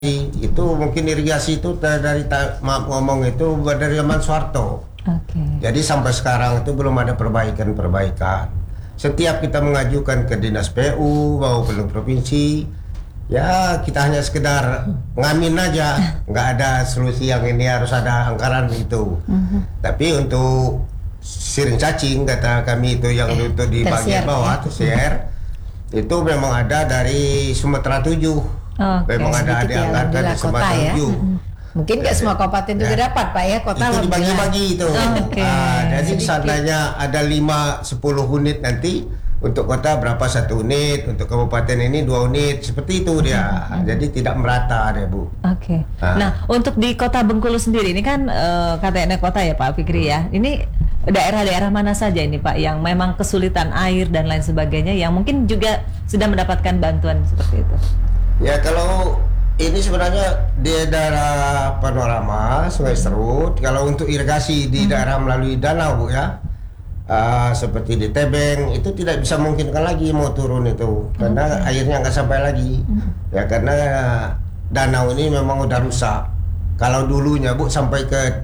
itu mungkin irigasi itu dari maaf ngomong itu dari zaman Soeharto. Jadi sampai sekarang itu belum ada perbaikan. Setiap kita mengajukan ke dinas PU maupun provinsi, ya kita hanya sekedar ngamin aja, nggak ada solusi yang ini harus ada anggaran itu. Tapi untuk siring cacing kata kami itu yang itu di bagian bawah tersier, itu memang ada dari Sumatera 7. Memang ada dianggarkan di Sumatera 7. Mungkin nggak semua kabupaten juga dapat Pak ya, kota itu dibagi-bagi itu. Jadi seandainya ada 5-10 unit nanti untuk kota berapa 1 unit, untuk kabupaten ini 2 unit, seperti itu dia. Jadi tidak merata deh Bu. Nah untuk di kota Bengkulu sendiri ini kan katanya kota ya Pak Fikri ya. Ini daerah-daerah mana saja ini Pak yang memang kesulitan air dan lain sebagainya yang mungkin juga sudah mendapatkan bantuan seperti itu? Ya kalau ini sebenarnya di daerah Panorama, Sungai Serut. Kalau untuk irigasi di daerah melalui danau Bu ya, seperti di Tebeng itu tidak bisa memungkinkan lagi mau turun itu karena airnya nggak sampai lagi. Ya karena danau ini memang udah rusak. Kalau dulunya Bu sampai ke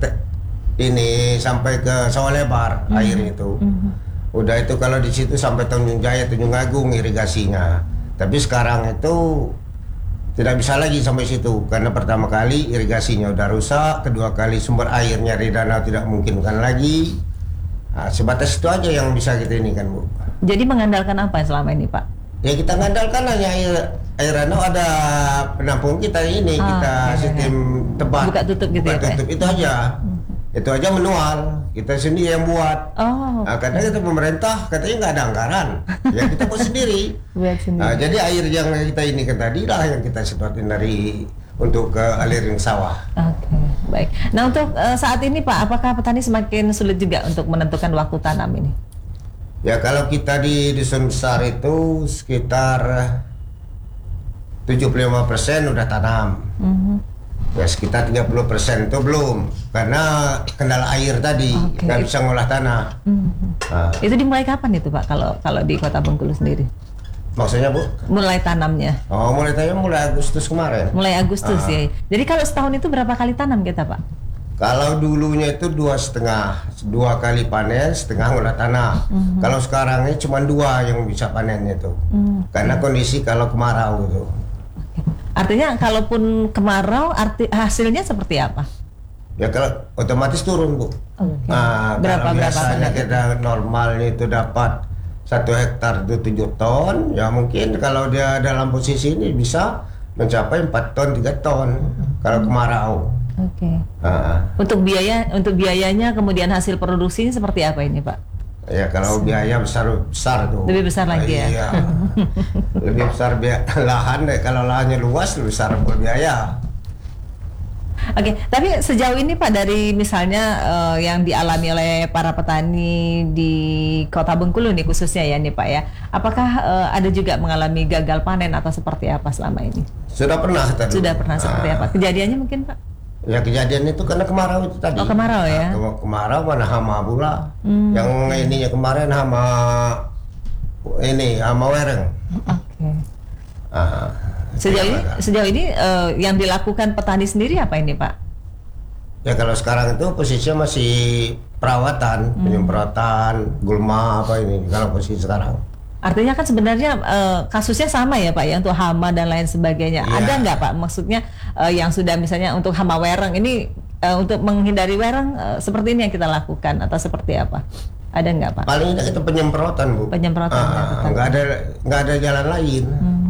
sampai ke Sawah Lebar air itu. Udah itu kalau di situ sampai Tanjung Jaya, Tanjung Agung irigasinya. Tapi sekarang itu tidak bisa lagi sampai situ karena pertama kali irigasinya udah rusak, kedua kali sumber airnya di danau tidak memungkinkan lagi. Sebatas itu aja yang bisa kita ini kan Bu. Jadi mengandalkan apa selama ini Pak? Ya kita mengandalkan hanya air danau ada penampung kita ini kita sistem tebat buka tutup gitu ya Pak? Itu aja. Itu aja manual, kita sendiri yang buat. Karena kita pemerintah katanya nggak ada anggaran, ya kita buat sendiri. Jadi air yang kita ini kan tadi lah yang kita sedotin dari untuk ke aliran sawah. Baik. Nah untuk saat ini Pak, apakah petani semakin sulit juga untuk menentukan waktu tanam ini? Ya kalau kita di dusun besar itu sekitar 75% udah tanam. Ya sekitar 30% itu belum karena kendala air tadi nggak bisa ngolah tanah. Itu dimulai kapan itu Pak kalau di Kota Bengkulu sendiri? Maksudnya Bu? Mulai tanamnya? Mulai tanam mulai Agustus kemarin. Mulai Agustus ya. Jadi kalau setahun itu berapa kali tanam kita Pak? Kalau dulunya itu 2,5, 2 kali panen, setengah ngolah tanah. Kalau sekarang ini cuma 2 yang bisa panennya itu. Karena kondisi kalau kemarau itu. Artinya kalaupun kemarau hasilnya seperti apa? Ya kalau otomatis turun Bu. Berapa biasanya kita normalnya itu dapat 1 hektar itu 7 ton. Ya mungkin kalau dia dalam posisi ini bisa mencapai 4 ton 3 ton kalau kemarau. Untuk biayanya kemudian hasil produksinya seperti apa ini Pak? Ya kalau biaya besar tuh. Lebih besar lagi ya. Iya. Lebih besar lahan deh. Kalau lahannya luas lebih besar biaya. Tapi sejauh ini Pak dari misalnya yang dialami oleh para petani di Kota Bengkulu nih khususnya ya nih Pak ya, apakah ada juga mengalami gagal panen atau seperti apa selama ini? Sudah pernah tadi. Sudah pernah seperti apa? Kejadiannya mungkin Pak? Ya kejadian itu karena kemarau itu tadi. Kemarau ya? Kemarau mana hama pula. Yang ininya kemarin hama wereng. Sejauh ini yang dilakukan petani sendiri apa ini Pak? Ya kalau sekarang itu posisinya masih perawatan, penyemprotan, gulma apa ini kalau posisi sekarang. Artinya kan sebenarnya kasusnya sama ya Pak ya untuk hama dan lain sebagainya. Ada nggak Pak maksudnya yang sudah misalnya untuk hama wereng ini untuk menghindari wereng seperti ini yang kita lakukan atau seperti apa? Ada nggak Pak? Paling tidak itu penyemprotan Bu. Penyemprotan. Nggak ada jalan lain.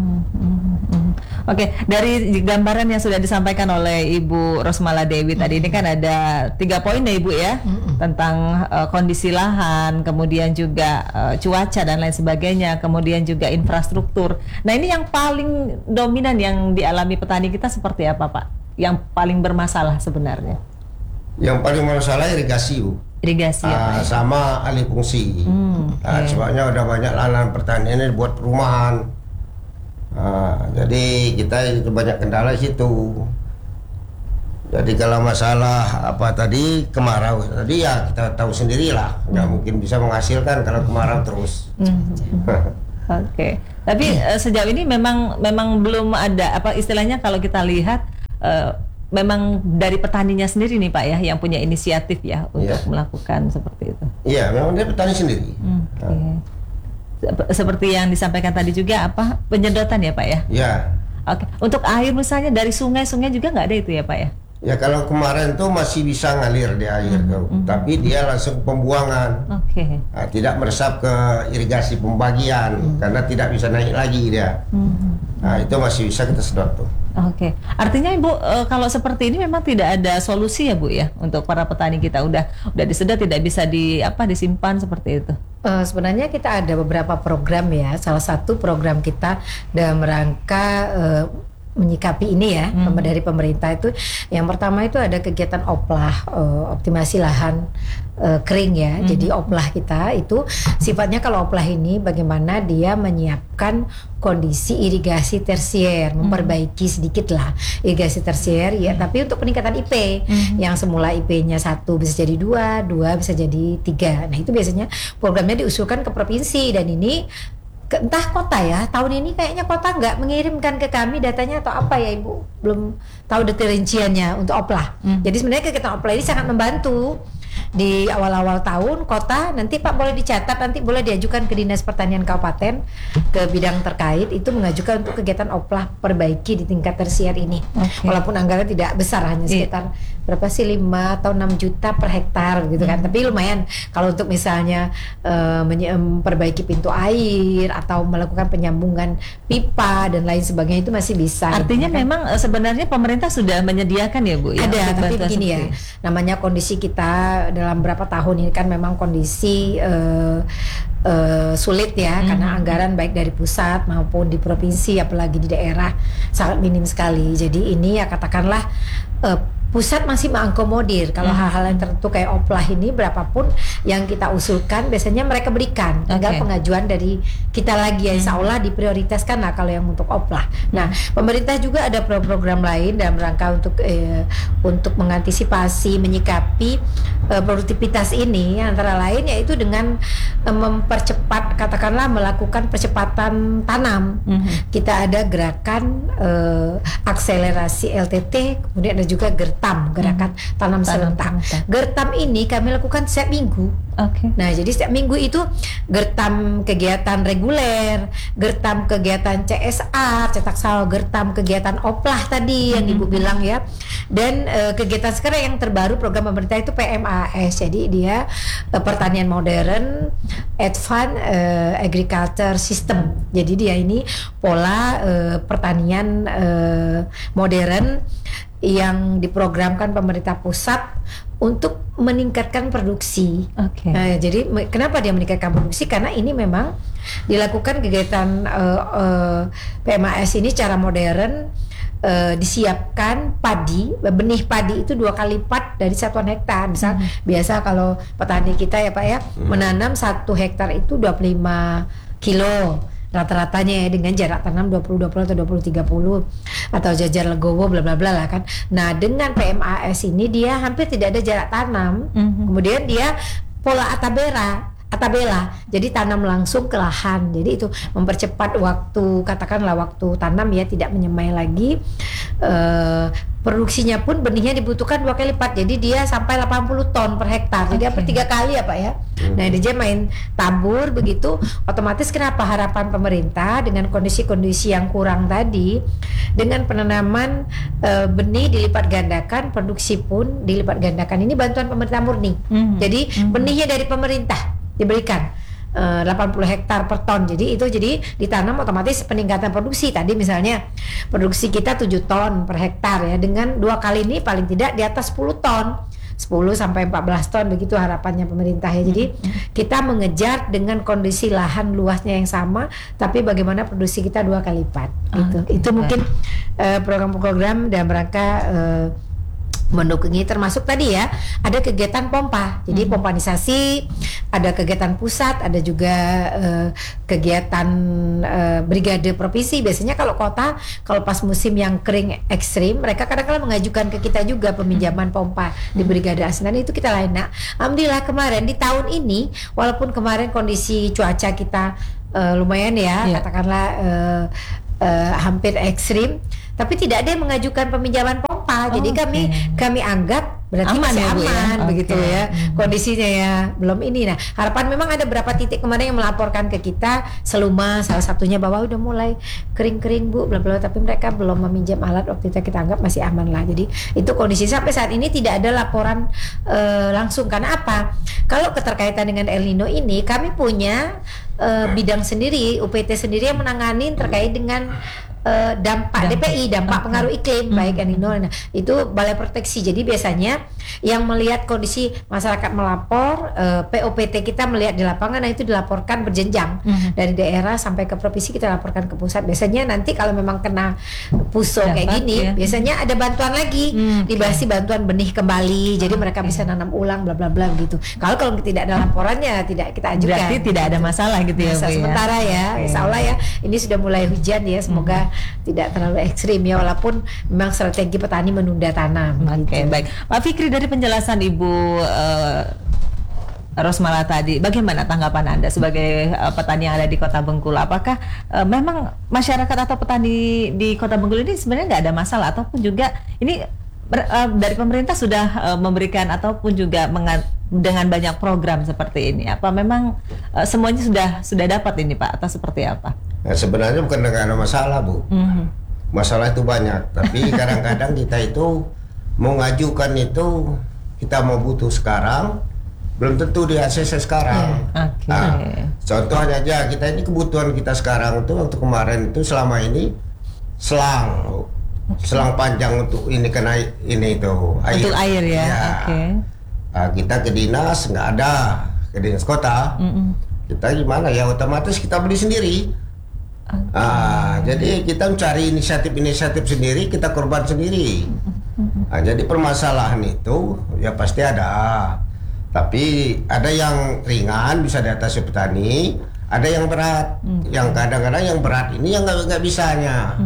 Dari gambaran yang sudah disampaikan oleh Ibu Rosmala Dewi tadi ini kan ada 3 poin ya Ibu ya tentang kondisi lahan, kemudian juga cuaca dan lain sebagainya, kemudian juga infrastruktur. Nah ini yang paling dominan yang dialami petani kita seperti apa Pak? Yang paling bermasalah sebenarnya? Yang paling bermasalah irigasi Bu. Irigasi ya Pak? Sama alih fungsi. Sebabnya udah banyak lahan pertanian ini buat perumahan. Jadi kita itu banyak kendala di situ. Jadi kalau masalah apa tadi kemarau tadi ya kita tahu sendirilah, nggak mungkin bisa menghasilkan kalau kemarau terus. Tapi sejauh ini memang belum ada apa istilahnya kalau kita lihat memang dari petaninya sendiri nih Pak ya yang punya inisiatif ya untuk Iya. melakukan seperti itu. Iya, memang dia petani sendiri. Oke. Seperti yang disampaikan tadi juga apa penyedotan ya Pak ya? Ya. Oke. Untuk air misalnya dari sungai-sungai juga nggak ada itu ya Pak ya? Ya kalau kemarin tuh masih bisa ngalir di air, tapi dia langsung pembuangan. Oke. Nah, tidak meresap ke irigasi pembagian karena tidak bisa naik lagi dia. Nah, itu masih bisa kita sedot tuh. Oke. Artinya Ibu kalau seperti ini memang tidak ada solusi ya Bu ya untuk para petani kita udah disedot tidak bisa disimpan seperti itu. Sebenarnya kita ada beberapa program ya. Salah satu program kita dalam rangka menyikapi ini ya dari pemerintah itu yang pertama itu ada kegiatan oplah optimasi lahan kering ya. Jadi oplah kita itu sifatnya kalau oplah ini bagaimana dia menyiapkan kondisi irigasi tersier, memperbaiki sedikit lah irigasi tersier ya, tapi untuk peningkatan IP yang semula IP-nya 1 bisa jadi 2 bisa jadi 3. Nah itu biasanya programnya diusulkan ke provinsi dan ini entah kota ya, tahun ini kayaknya kota nggak mengirimkan ke kami datanya atau apa ya Ibu, belum tahu detail rinciannya untuk oplah. Jadi sebenarnya kegiatan oplah ini sangat membantu di awal-awal tahun kota nanti Pak boleh dicatat, nanti boleh diajukan ke Dinas Pertanian Kabupaten ke bidang terkait itu mengajukan untuk kegiatan oplah perbaiki di tingkat tersier ini. Walaupun anggaran tidak besar hanya sekitar berapa sih 5 atau 6 juta per hektar gitu kan, tapi lumayan kalau untuk misalnya memperbaiki pintu air atau melakukan penyambungan pipa dan lain sebagainya itu masih bisa. Artinya memang sebenarnya pemerintah sudah menyediakan ya Bu ya. Ada, tapi begini ya, namanya kondisi kita dalam berapa tahun ini kan memang kondisi sulit ya karena anggaran baik dari pusat maupun di provinsi apalagi di daerah sangat minim sekali. Jadi ini ya katakanlah pusat masih mengakomodir kalau hal-hal yang tertentu kayak oplah ini berapapun yang kita usulkan biasanya mereka berikan, tinggal pengajuan dari kita lagi ya, insya Allah diprioritaskan lah kalau yang untuk oplah. Nah pemerintah juga ada program lain dalam rangka untuk mengantisipasi menyikapi produktivitas ini, antara lain yaitu dengan mempercepat katakanlah melakukan percepatan tanam. Kita ada gerakan akselerasi LTT, kemudian ada juga gerakan tanam serentak. Gertam ini kami lakukan setiap minggu. Nah, jadi setiap minggu itu gertam kegiatan reguler, gertam kegiatan CSR, cetak sawah, gertam kegiatan oplah tadi yang Ibu bilang ya. Dan kegiatan sekarang yang terbaru program pemerintah itu PMAS. Jadi dia pertanian modern, advanced agriculture system. Jadi dia ini pola pertanian modern yang diprogramkan pemerintah pusat untuk meningkatkan produksi. Nah, jadi kenapa dia meningkatkan produksi? Karena ini memang dilakukan kegiatan PMAS ini secara modern, disiapkan padi, benih padi itu 2 kali lipat dari satuan hektar. Misal biasa kalau petani kita ya Pak ya menanam 1 hektar itu 25 kilo rata-ratanya ya, dengan jarak tanam 20-20 atau 20-30 atau jajar legowo bla bla bla lah kan. Nah dengan PMAS ini dia hampir tidak ada jarak tanam, kemudian dia pola atabela, jadi tanam langsung ke lahan. Jadi itu mempercepat waktu, katakanlah waktu tanam ya, tidak menyemai lagi. Produksinya pun benihnya dibutuhkan 2 kali lipat, jadi dia sampai 80 ton per hektar, jadi hampir 3 kali ya Pak ya. Nah dia main tabur begitu, otomatis kenapa harapan pemerintah dengan kondisi-kondisi yang kurang tadi, dengan penanaman benih dilipat gandakan, produksi pun dilipat gandakan. Ini bantuan pemerintah murni. Jadi benihnya dari pemerintah diberikan 80 hektar per ton. Jadi itu ditanam otomatis peningkatan produksi. Tadi misalnya produksi kita 7 ton per hektar ya, dengan 2 kali ini paling tidak di atas 10 ton. 10 sampai 14 ton begitu harapannya pemerintah ya. Jadi kita mengejar dengan kondisi lahan luasnya yang sama, tapi bagaimana produksi kita 2 kali lipat gitu. Itu mungkin program-program dalam rangka mendukung ini, termasuk tadi ya ada kegiatan pompa, jadi pompanisasi, ada kegiatan pusat, ada juga kegiatan brigade provinsi. Biasanya kalau kota, kalau pas musim yang kering ekstrim, mereka kadang-kadang mengajukan ke kita juga peminjaman pompa di brigade asinan, itu kita lain. Nah, alhamdulillah kemarin di tahun ini, walaupun kemarin kondisi cuaca kita lumayan katakanlah hampir ekstrim, tapi tidak ada yang mengajukan peminjaman pompa. apa. Jadi kami anggap berarti Aman masih ya, Bu, ya? aman begitu Oke. ya kondisinya ya, belum ini. Nah harapan memang ada beberapa titik kemarin yang melaporkan ke kita Seluma salah satunya bahwa udah mulai kering-kering Bu bla bla, tapi mereka belum meminjam alat, waktu itu kita anggap masih aman lah. Jadi itu kondisi sampai saat ini tidak ada laporan langsung. Karena apa? Kalau keterkaitan dengan El Nino ini kami punya bidang sendiri, UPT sendiri yang menangani terkait dengan dampak DPI, dampak pengaruh iklim baik El Nino. Nah, itu Balai Proteksi. Jadi biasanya yang melihat kondisi masyarakat melapor, POPT kita melihat di lapangan, nah itu dilaporkan berjenjang dari daerah sampai ke provinsi, kita laporkan ke pusat. Biasanya nanti kalau memang kena puso kayak gini, biasanya ada bantuan lagi, dibahasi bantuan benih kembali. Jadi mereka bisa nanam ulang bla bla bla gitu. Kalau tidak ada laporannya tidak kita ajukan. Berarti tidak ada masalah gitu ya, Bu, ya? Sementara ya, insya Allah ya, ini sudah mulai hujan ya, semoga tidak terlalu ekstrim ya, walaupun memang strategi petani menunda tanam. Oke, gitu. baik. Pak Fikri, dari penjelasan Ibu Rosmala tadi, bagaimana tanggapan Anda sebagai petani yang ada di Kota Bengkulu? Apakah memang masyarakat atau petani di Kota Bengkulu ini sebenarnya nggak ada masalah, ataupun juga ini dari pemerintah sudah memberikan ataupun juga dengan banyak program seperti ini? Apa memang semuanya sudah dapat ini, Pak, atau seperti apa? Nah, sebenarnya bukan nggak ada masalah, Bu. Masalah itu banyak, tapi kadang-kadang kita itu mau ngajukan itu, kita mau butuh sekarang, belum tentu di ACC sekarang. Oke. Nah, contohnya aja, kita ini kebutuhan kita sekarang itu untuk kemarin itu selama ini selang panjang untuk ini kena ini itu air. Untuk air ya. Oke. Nah, kita ke dinas nggak ada, ke dinas kota. Kita gimana ya, otomatis kita beli sendiri. Jadi kita mencari inisiatif sendiri, kita korban sendiri. Jadi permasalahan itu ya pasti ada. Tapi ada yang ringan bisa diatasi petani, ada yang berat. Yang kadang-kadang yang berat ini yang nggak bisanya.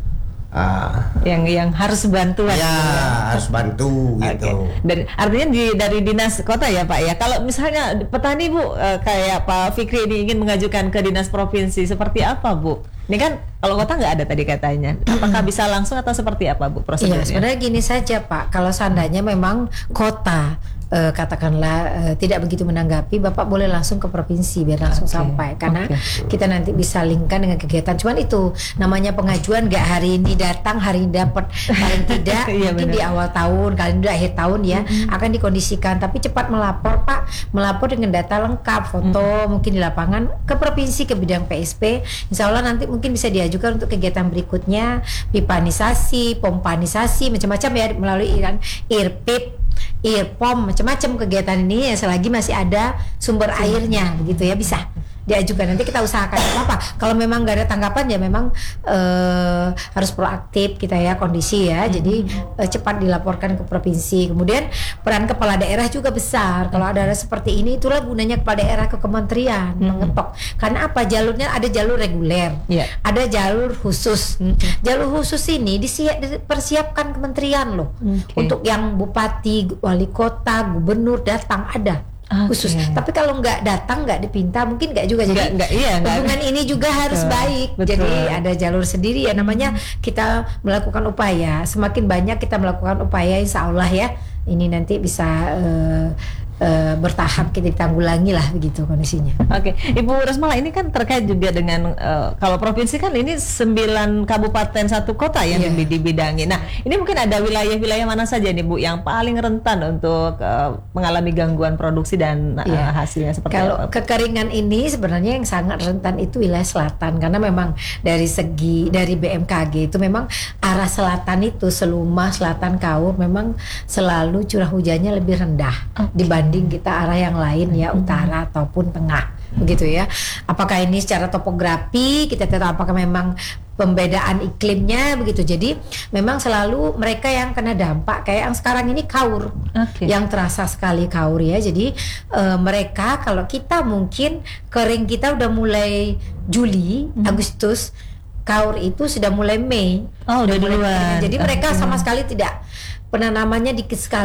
Yang harus bantuan. Ya, harus bantu gitu. Dan artinya dari dinas kota ya, Pak ya. Kalau misalnya petani, Bu, kayak Pak Fikri ini ingin mengajukan ke dinas provinsi, seperti apa, Bu? Ini kan kalau kota nggak ada tadi katanya. Apakah bisa langsung atau seperti apa, Bu, prosedurnya? Iya, sebenarnya gini saja, Pak. Kalau seandainya memang kota katakanlah tidak begitu menanggapi, Bapak boleh langsung ke provinsi biar langsung sampai, karena kita nanti bisa linkkan dengan kegiatan. Cuman itu namanya pengajuan, nggak hari ini datang hari ini dapat, paling tidak mungkin di awal tahun, kali ini di akhir tahun ya akan dikondisikan. Tapi cepat melapor, Pak, melapor dengan data lengkap, foto mungkin di lapangan ke provinsi, ke bidang PSP. Insya Allah nanti mungkin bisa diajukan untuk kegiatan berikutnya, pipanisasi, pompanisasi, macam-macam ya, melalui IRPIP, IRPOM, macam-macam kegiatan ini ya, selagi masih ada sumber airnya begitu ya, bisa diajukan. Nanti kita usahakan apa. Kalau memang nggak ada tanggapan ya memang harus proaktif kita ya, kondisi ya. Jadi cepat dilaporkan ke provinsi. Kemudian peran kepala daerah juga besar. Kalau ada seperti ini, itulah gunanya kepala daerah ke kementerian mengetok. Karena apa? Jalurnya ada jalur reguler, ada jalur khusus. Jalur khusus ini dipersiapkan kementerian loh. Untuk yang bupati, wali kota, gubernur datang ada. Khusus. Tapi kalau nggak datang, nggak dipinta, mungkin nggak juga. Jadi hubungan ini juga harus baik. Jadi ada jalur sendiri ya, namanya kita melakukan upaya. Semakin banyak kita melakukan upaya, insya Allah ya ini nanti bisa bertahap kita ditanggulangi lah begitu kondisinya. Oke, Ibu Rosmala, ini kan terkait juga dengan kalau provinsi kan ini 9 kabupaten 1 kota yang dibidangi. Nah, ini mungkin ada wilayah-wilayah mana saja nih, Bu, yang paling rentan untuk mengalami gangguan produksi dan hasilnya seperti kalau apa? Kekeringan ini sebenarnya yang sangat rentan itu wilayah selatan, karena memang dari BMKG itu memang arah selatan itu Seluma, Selatan, Kaur memang selalu curah hujannya lebih rendah dibanding kita arah yang lain ya, utara ataupun tengah begitu ya. Apakah ini secara topografi kita tahu, apakah memang pembedaan iklimnya begitu. Jadi memang selalu mereka yang kena dampak kayak yang sekarang ini Kaur, yang terasa sekali Kaur ya. Jadi mereka, kalau kita mungkin kering kita udah mulai Juli, Agustus, Kaur itu sudah mulai Mei. Udah duluan. Jadi mereka sama sekali tidak, penanamannya dikit sekali.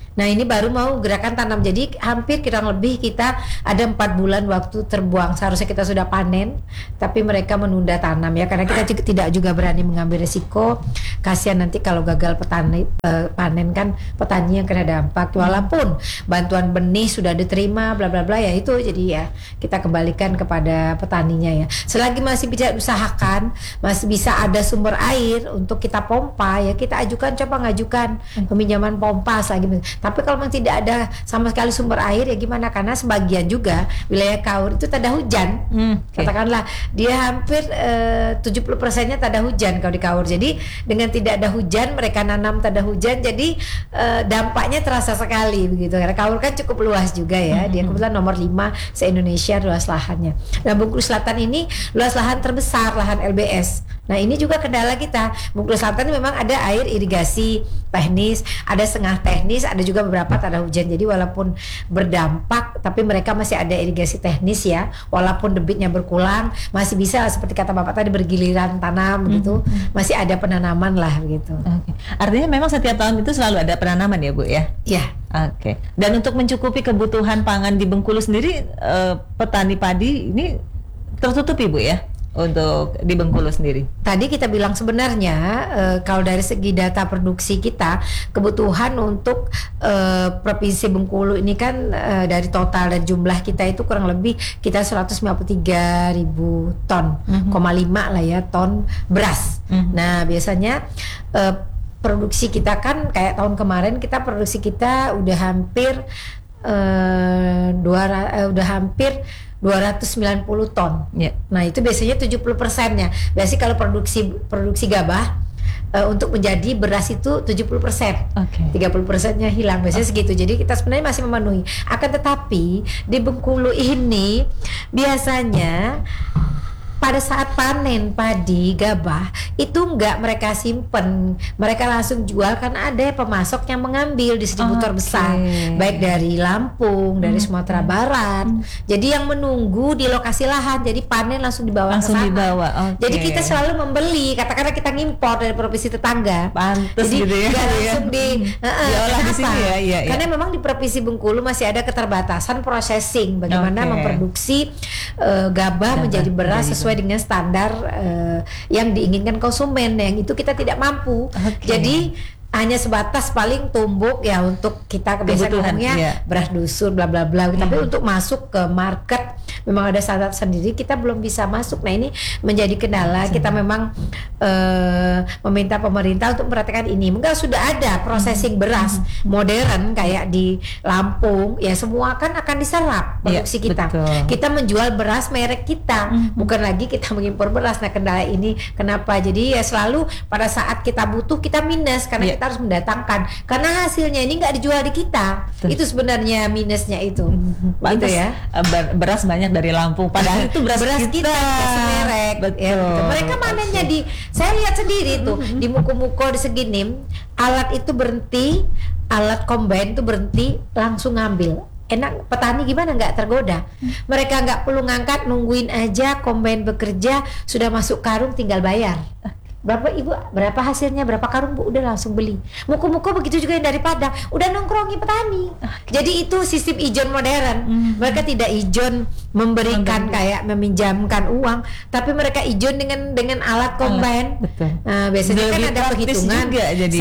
Nah ini baru mau gerakan tanam, jadi hampir kurang lebih kita ada 4 bulan waktu terbuang. Seharusnya kita sudah panen, tapi mereka menunda tanam ya, karena kita tidak juga berani mengambil resiko. Kasihan nanti kalau gagal panen kan petani yang kena dampak. Walaupun bantuan benih sudah diterima, bla bla bla ya itu, jadi ya kita kembalikan kepada petaninya ya. Selagi masih bisa usahakan, masih bisa ada sumber air untuk kita pompa ya, kita coba ngajukan peminjaman pompa selagi. Tapi kalau memang tidak ada sama sekali sumber air ya gimana, karena sebagian juga wilayah Kaur itu tak ada hujan. Katakanlah dia hampir 70%-nya tak ada hujan kalau di Kaur. Jadi dengan tidak ada hujan, mereka nanam tak ada hujan, jadi dampaknya terasa sekali begitu. Karena Kaur kan cukup luas juga ya. Dia kebetulan nomor 5 se-Indonesia luas lahannya. Nah, Bengkulu Selatan ini luas lahan terbesar, lahan LBS. Nah, ini juga kendala kita. Bengkulu Selatan memang ada air irigasi teknis, ada setengah teknis, ada juga beberapa tak ada hujan. Jadi walaupun berdampak, tapi mereka masih ada irigasi teknis ya. Walaupun debitnya berkurang, masih bisa seperti kata Bapak tadi bergiliran tanam gitu. Masih ada penanaman lah gitu. Oke. Artinya memang setiap tahun itu selalu ada penanaman ya Bu ya? Iya. Oke. Dan untuk mencukupi kebutuhan pangan di Bengkulu sendiri, petani padi ini tertutupi Bu ya? Untuk di Bengkulu sendiri. Tadi kita bilang sebenarnya kalau dari segi data produksi kita, kebutuhan untuk Provinsi Bengkulu ini kan dari total dan jumlah kita itu kurang lebih kita 153.000 ton, 0,5 lah ya ton beras. Nah biasanya produksi kita kan kayak tahun kemarin kita produksi kita udah hampir 290 ton. Nah itu biasanya 70%-nya. Biasanya kalau produksi gabah untuk menjadi beras itu 70%. 30%-nya hilang. Biasanya segitu. Jadi kita sebenarnya masih memenuhi. Akan tetapi di Bengkulu ini biasanya pada saat panen padi gabah itu enggak mereka simpen, mereka langsung jual karena ada pemasok yang mengambil, distributor besar, baik dari Lampung, dari Sumatera Barat. Jadi yang menunggu di lokasi lahan, jadi panen langsung dibawa ke sana. Jadi kita selalu membeli, katakanlah kita ngimpor dari provinsi tetangga. Pantes jadi gitu ya. Langsung diolah di sini ya. Iya, karena memang di provinsi Bengkulu masih ada keterbatasan processing, bagaimana memproduksi gabah menjadi beras sesuai dengan standar yang diinginkan konsumen, yang itu kita tidak mampu. Jadi hanya sebatas paling tumbuk ya untuk kita kebiasaan ngomongnya beras dusur bla bla bla. Tapi untuk masuk ke market memang ada syarat sendiri, kita belum bisa masuk. Nah ini menjadi kendala. Kita memang meminta pemerintah untuk memperhatikan ini. Mungkin sudah ada processing beras modern kayak di Lampung ya, semua kan akan diserap produksi kita. Kita menjual beras merek kita, bukan lagi kita mengimpor beras. Nah kendala ini kenapa? Jadi ya selalu pada saat kita butuh kita minus karena kita harus mendatangkan, karena hasilnya ini nggak dijual di kita. Itu sebenarnya minusnya itu. Gitu ya. Beras banyak dari Lampung, padahal itu beras kita merek. Ya, gitu. Mereka manennya saya lihat sendiri tuh di Muko-Muko di Seginim, alat itu berhenti, alat combine itu berhenti, langsung ngambil. Enak, petani gimana nggak tergoda? Mereka nggak perlu ngangkat, nungguin aja combine bekerja, sudah masuk karung tinggal bayar. Berapa Ibu, berapa hasilnya, berapa karung Bu, udah langsung beli. Muko-muko begitu juga yang dari Padang, udah nongkrongi petani. Jadi itu sistem ijon modern. Mereka tidak ijon memberikan kayak meminjamkan uang, tapi mereka ijon dengan alat combine. Nah, biasanya kan ada perhitungan juga, jadi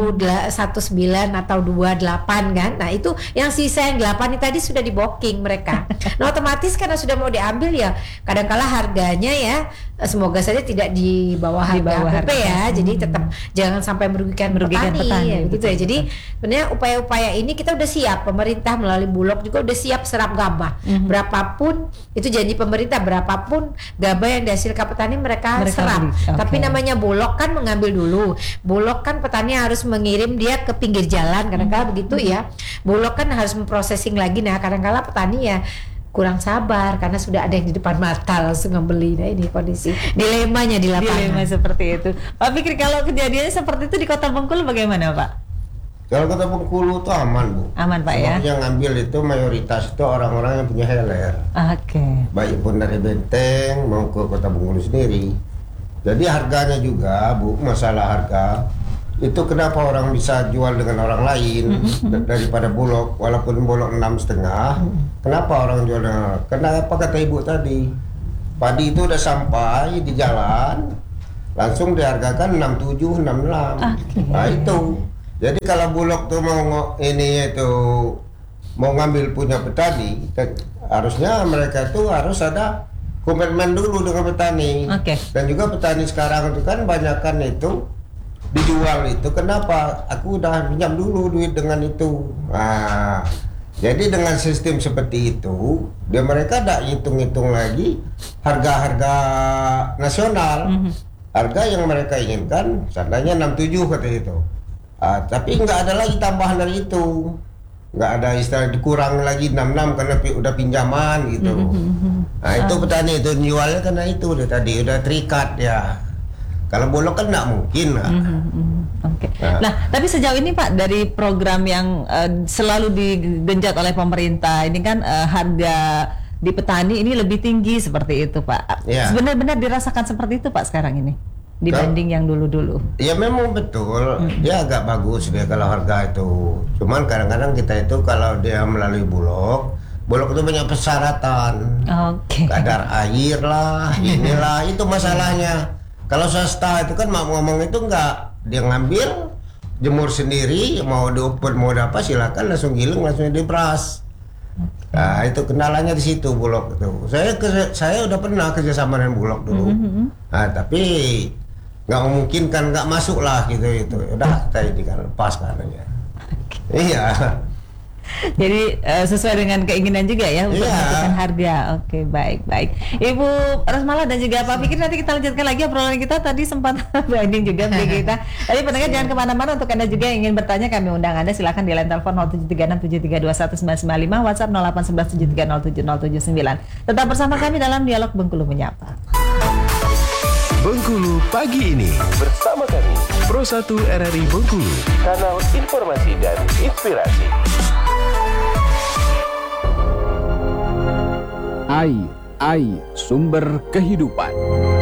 1,9 atau 2,8 kan. Nah itu yang sisa yang 8 ini tadi sudah di booking mereka. Nah otomatis karena sudah mau diambil ya, kadangkala harganya ya semoga saja tidak di bawah harga PP ya, jadi tetap jangan sampai merugikan petani ya, begitu ya. Jadi sebenarnya upaya-upaya ini kita udah siap, pemerintah melalui Bulog juga udah siap serap gabah. Berapapun itu janji pemerintah, berapapun gabah yang dihasilkan petani mereka serap. Tapi namanya Bulog kan mengambil dulu. Bulog kan petani harus mengirim dia ke pinggir jalan, kadang-kala begitu ya. Bulog kan harus memprosesing lagi. Nah kadang-kala petani ya kurang sabar karena sudah ada yang di depan mata langsung membeli. Nah ini kondisi dilemanya di lapangan. Dilema seperti itu. Pak Fikri, kalau kejadiannya seperti itu di Kota Bengkulu bagaimana Pak? Kalau Kota Bengkulu itu aman Bu. Aman Pak ya. Yang ngambil itu mayoritas itu orang-orang yang punya heler. Baik pun dari Benteng mau ke Kota Bengkulu sendiri. Jadi harganya juga Bu, masalah harga itu kenapa orang bisa jual dengan orang lain daripada Bulog, walaupun Bulog 6,5. Kenapa orang jual dengan? Kenapa kata ibu tadi, padi itu udah sampai di jalan, langsung dihargakan 67, 66. Nah itu. Jadi kalau Bulog tuh mau mau ngambil punya petani, harusnya mereka tuh harus ada komitmen dulu dengan petani. Dan juga petani sekarang itu kan banyakkan itu dijual itu, kenapa aku udah pinjam dulu duit dengan itu. Nah, jadi dengan sistem seperti itu, mereka tidak hitung-hitung lagi harga-harga nasional, harga yang mereka inginkan, seandainya 67 kata itu. Tapi nggak ada lagi tambahan dari itu, nggak ada istilah dikurang lagi 66 karena udah pinjaman gitu. Nah itu petani itu jualnya karena itu tadi udah terikat ya. Kalau Bulog kan nggak mungkin. Nah, tapi sejauh ini Pak, dari program yang selalu digenjot oleh pemerintah, ini kan harga di petani ini lebih tinggi seperti itu Pak. Benar-benar dirasakan seperti itu Pak sekarang ini dibanding yang dulu-dulu. Ya memang betul, dia agak bagus dia kalau harga itu. Cuman kadang-kadang kita itu kalau dia melalui Bulog itu banyak persyaratan. Kadar air lah, inilah itu masalahnya. Kalau swasta itu kan mau ngomong itu enggak, dia ngambil jemur sendiri, mau dioper mau apa silakan, langsung giling langsung diperas. Nah itu kendalanya di situ Bulog itu. Saya udah pernah kerjasama dengan Bulog dulu. Nah tapi nggak memungkinkan, nggak masuk lah gitu itu. Udah kita ini kan lepas karenanya. Iya. Jadi sesuai dengan keinginan juga ya untuk menentukan harga. Baik. Ibu Rosmala dan juga Pak Fikri, nanti kita lanjutkan lagi obrolan kita. Tadi sempat branding juga bagi kita. Tapi pendengar jangan kemana-mana, untuk Anda juga yang ingin bertanya kami undang Anda, silakan di line telepon 0736732199, WhatsApp 0811730779. Tetap bersama kami dalam Dialog Bengkulu Menyapa. Bengkulu pagi ini bersama kami Pro 1 RRI Bengkulu, kanal informasi dan inspirasi. Air, sumber kehidupan.